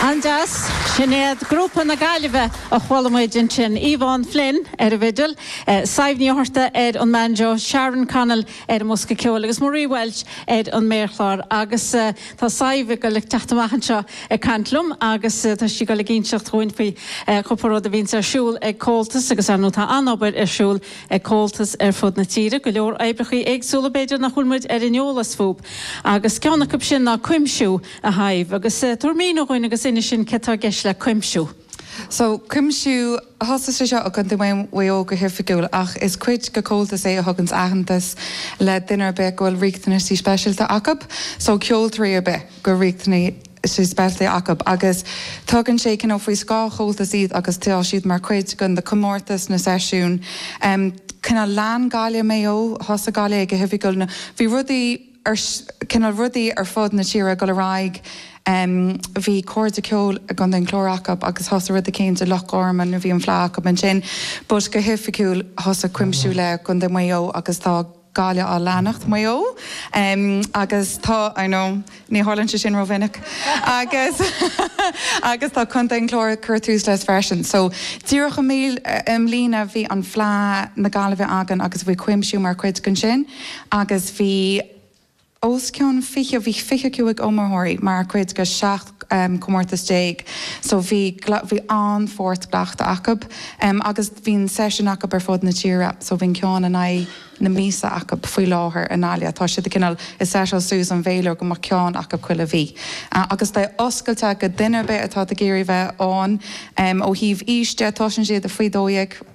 Anjas, Sinead grúpa na Gaillimhe a chhualamuidin sin Yvonne Flynn vidul, Saivní horta an manjo Sharon Connell Musca Ceol agus Marie Welch an Mairchlár agus tá Saivh go le teachtamachchan seo cantlum agus tá si go le gínseach tróin fao choparód a vín siúl cóltas agus anú tá anobair siúl cóltas fud na tíre go leor éibrichaí agsúla beidir nach chulmuid inolalas fób agus ceannach sin na cuimsiú a haimh agus turmína roin agus in sin cetá geis le cuimsiú. So cuimsiú hosa sé seo agan do bhaim go hirfiúil ach is cuid go cóltas a thugans ahantas le duine be gohfuil riachtainna sí speisialta acab, so ceoltarí be go riachtainna sí speisialta acab agus tugann sé cin faoi scá choltas iad agus tá siad mar cuid gon de comórtas na seisiún cinna lean gáile méo hosa gáile go hirfiúil na bhí cinna rudaí ar fud na tíre go le ráig bhí cóirde ceol a gan den chlóracab agus thosa rud a céint a loch orman a bhí an phláacab an sin, bus go hifiiciúil thosa cuimsiú le gan den mayo agus tá gáile á leanacht mayo agus tá ní hálann sin rovinnic agus tá chun den chlór curtús leis freisin. So díocha mí lína bhí an phlá na gáileh agan agus bhí cuimsiú mar chuid gan sin agus bhí os ceann fiche bhí fiche cuaig ómarthirí mar chuid go 7 comórtas déag, so bhí an fórt ghlacht acab agus bhín session acab ar fud na tíre, so bhín ceann na mísa acab faoi láthair an alia tá si cinál is seisiil sús an bhéilear go mar ceann acab chuile bhí. Agus tá oscailte go duine be atá a géirí bheith an ó híomh íste tá sin siad a faoi dóigh